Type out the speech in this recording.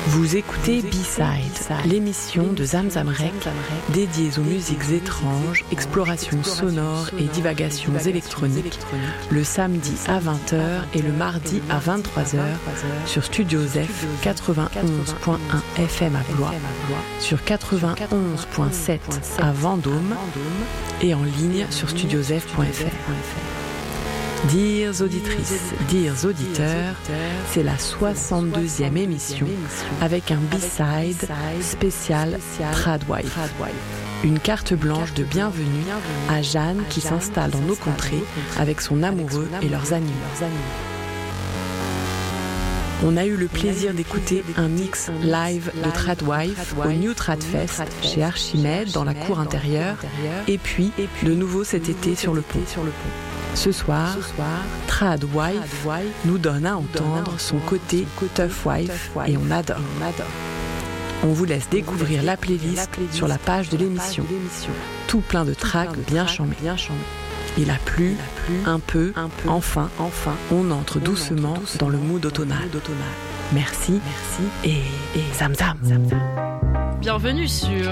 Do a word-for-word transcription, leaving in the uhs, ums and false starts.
Vous écoutez B-Side, l'émission de Zamzam Rec dédiée aux musiques étranges, explorations sonores et divagations électroniques, le samedi à vingt heures et le mardi à vingt-trois heures sur Studio Zef quatre-vingt-onze point un F M à Blois, sur quatre-vingt-onze point sept à Vendôme et en ligne sur studiozef point f r. Dears auditrices, Dears auditeurs, c'est la soixante-deuxième émission avec un B-side spécial Tradwife. Une carte blanche de bienvenue à Jeanne qui s'installe dans nos contrées avec son amoureux et leurs animaux. On a eu le plaisir d'écouter un mix live de Tradwife au New Tradfest chez Archimède dans la cour intérieure et puis de nouveau cet été sur le pont. Ce soir, Tradwife nous donne à entendre son côté tough wife et on adore. On vous laisse découvrir la playlist sur la page de l'émission. Tout plein de tracks bien chamés. Il a plu, un peu, enfin, enfin, on entre doucement dans le mood automnal. Merci, et, et Zamzam. Bienvenue sur